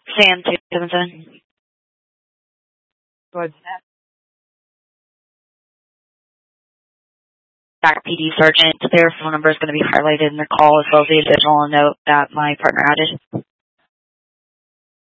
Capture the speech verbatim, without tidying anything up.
Sam two seven seven. Go ahead. Back P D Sergeant. Their phone number is going to be highlighted in the call as well as the additional note that my partner added.